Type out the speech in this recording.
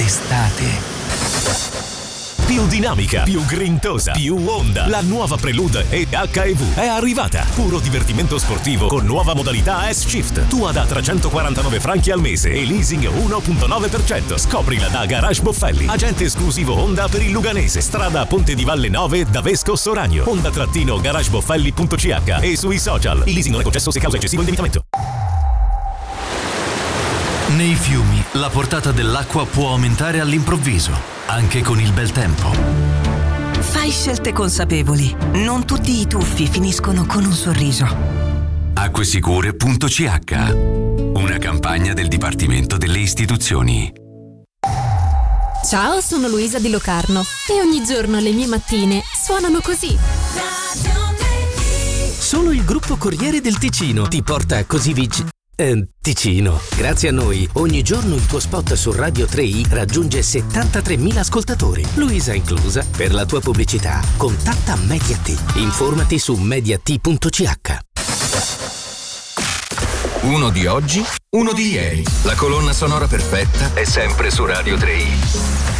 d'estate. Più dinamica, più grintosa, più onda. La nuova Prelude E-HEV è arrivata. Puro divertimento sportivo con nuova modalità S-Shift. Tua da 349 franchi al mese e leasing 1.9%. Scoprila da Garage Boffelli. Agente esclusivo Honda per il Luganese. Strada Ponte di Valle 9 da Vesco Soragno. Honda-garageboffelli.ch e sui social. Il leasing non è concesso se causa eccessivo indebitamento. Nei fiumi la portata dell'acqua può aumentare all'improvviso, anche con il bel tempo. Fai scelte consapevoli. Non tutti i tuffi finiscono con un sorriso. Acquesicure.ch, una campagna del Dipartimento delle Istituzioni. Ciao, sono Luisa di Locarno e ogni giorno le mie mattine suonano così. Solo il gruppo Corriere del Ticino ti porta così vicino. Ticino. Grazie a noi, ogni giorno il tuo spot su Radio 3i raggiunge 73.000 ascoltatori, Luisa inclusa. Per la tua pubblicità, contatta Mediat. Informati su mediat.ch. Uno di oggi, uno di ieri. La colonna sonora perfetta è sempre su Radio 3i.